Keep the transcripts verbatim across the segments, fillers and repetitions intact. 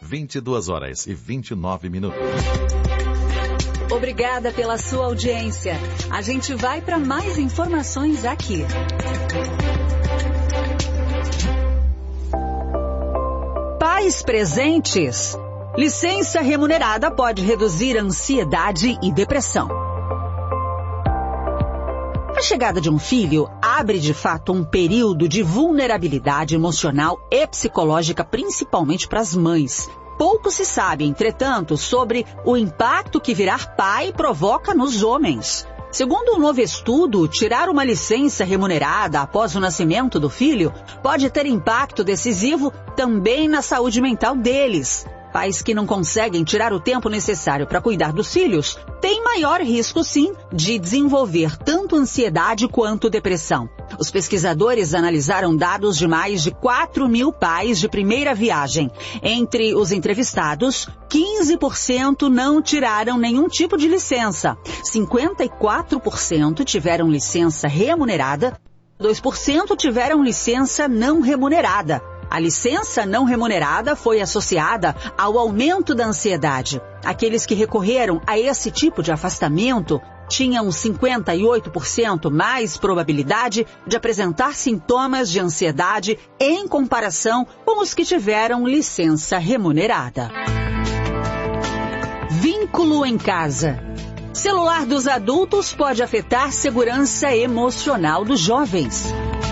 vinte e duas horas e vinte e nove minutos. Obrigada pela sua audiência. A gente vai para mais informações aqui. Pais presentes. Licença remunerada pode reduzir ansiedade e depressão. A chegada de um filho abre de fato um período de vulnerabilidade emocional e psicológica, principalmente para as mães. Pouco se sabe, entretanto, sobre o impacto que virar pai provoca nos homens. Segundo um novo estudo, tirar uma licença remunerada após o nascimento do filho pode ter impacto decisivo também na saúde mental deles. Pais que não conseguem tirar o tempo necessário para cuidar dos filhos têm maior risco, sim, de desenvolver tanto ansiedade quanto depressão. Os pesquisadores analisaram dados de mais de quatro mil pais de primeira viagem. Entre os entrevistados, quinze por cento não tiraram nenhum tipo de licença. cinquenta e quatro por cento tiveram licença remunerada, dois por cento tiveram licença não remunerada. A licença não remunerada foi associada ao aumento da ansiedade. Aqueles que recorreram a esse tipo de afastamento tinham cinquenta e oito por cento mais probabilidade de apresentar sintomas de ansiedade em comparação com os que tiveram licença remunerada. Vínculo em casa. Celular dos adultos pode afetar segurança emocional dos jovens.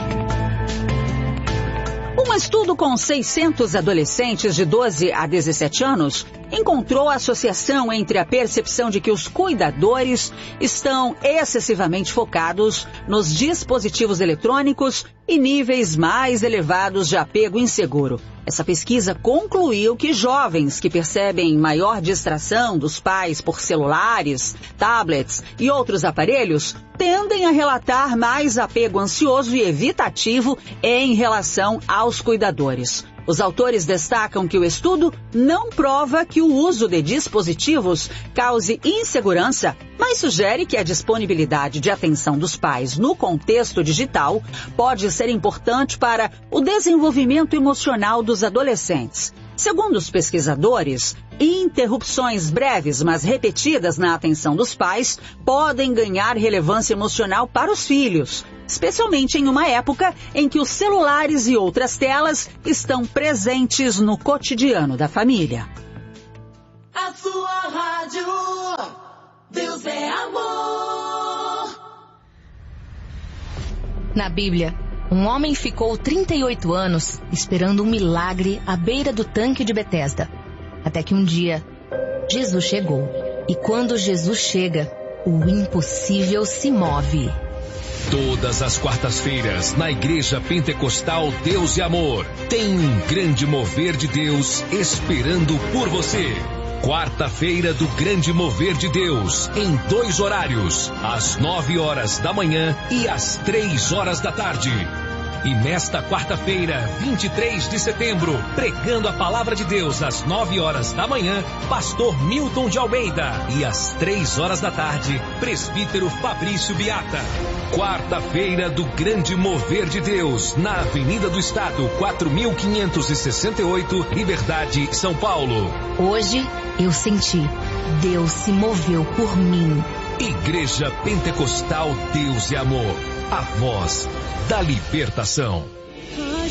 Um estudo com seiscentos adolescentes de doze a dezessete anos encontrou a associação entre a percepção de que os cuidadores estão excessivamente focados nos dispositivos eletrônicos e níveis mais elevados de apego inseguro. Essa pesquisa concluiu que jovens que percebem maior distração dos pais por celulares, tablets e outros aparelhos tendem a relatar mais apego ansioso e evitativo em relação aos cuidadores. Os autores destacam que o estudo não prova que o uso de dispositivos cause insegurança, mas sugere que a disponibilidade de atenção dos pais no contexto digital pode ser importante para o desenvolvimento emocional dos adolescentes. Segundo os pesquisadores, interrupções breves, mas repetidas na atenção dos pais podem ganhar relevância emocional para os filhos, especialmente em uma época em que os celulares e outras telas estão presentes no cotidiano da família. A sua rádio, Deus é amor. Na Bíblia, um homem ficou trinta e oito anos esperando um milagre à beira do tanque de Betesda. Até que um dia, Jesus chegou. E quando Jesus chega, o impossível se move. Todas as quartas-feiras, na Igreja Pentecostal Deus e Amor, tem um grande mover de Deus esperando por você. Quarta-feira do Grande Mover de Deus, em dois horários, às nove horas da manhã e às três horas da tarde. E nesta quarta-feira, vinte e três de setembro, pregando a palavra de Deus às nove horas da manhã, pastor Milton de Almeida. E às três horas da tarde, presbítero Fabrício Biata. Quarta-feira do Grande Mover de Deus, na Avenida do Estado, quatro mil quinhentos e sessenta e oito, Liberdade, São Paulo. Hoje, eu senti. Deus se moveu por mim. Igreja Pentecostal Deus e Amor. A voz da libertação.